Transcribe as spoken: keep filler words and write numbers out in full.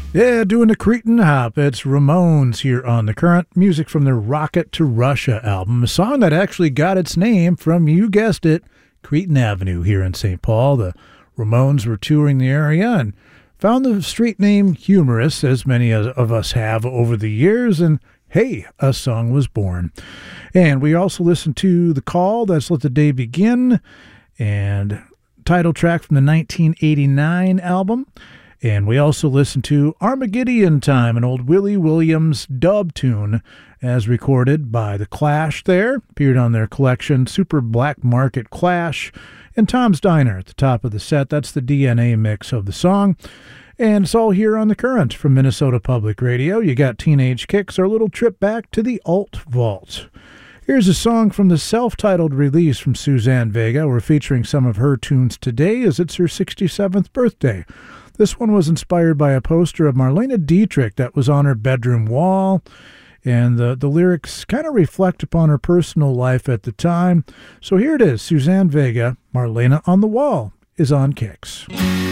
Yeah, doing the Cretin Hop. It's Ramones here on The Current. Music from their Rocket to Russia album. A song that actually got its name from, you guessed it, Cretin Avenue here in Saint Paul. The Ramones were touring the area and found the street name humorous, as many of us have over the years, and hey, a song was born. And we also listened to The Call, that's Let the Day Begin, and title track from the nineteen eighty-nine album. And we also listened to Armageddon Time, an old Willie Williams dub tune, as recorded by The Clash there. Appeared on their collection, Super Black Market Clash, and Tom's Diner at the top of the set. That's the D N A mix of the song. And it's all here on The Current from Minnesota Public Radio. You got Teenage Kicks, our little trip back to the Alt Vault. Here's a song from the self-titled release from Suzanne Vega. We're featuring some of her tunes today as it's her sixty-seventh birthday. This one was inspired by a poster of Marlene Dietrich that was on her bedroom wall, and the, the lyrics kind of reflect upon her personal life at the time. So here it is, Suzanne Vega, Marlene on the Wall is on Kicks.